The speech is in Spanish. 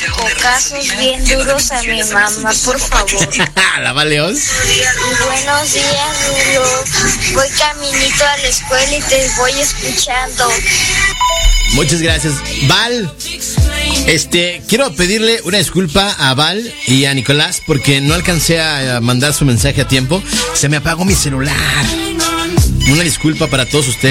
cocazos bien duros a mi mamá, por favor. ¿La Valeos? Buenos días, Rulo. Voy caminito a la escuela y te voy escuchando. Muchas gracias. Val, quiero pedirle una disculpa a Val y a Nicolás porque no alcancé a mandar su mensaje a tiempo. Se me apagó mi celular. Una disculpa para todos ustedes.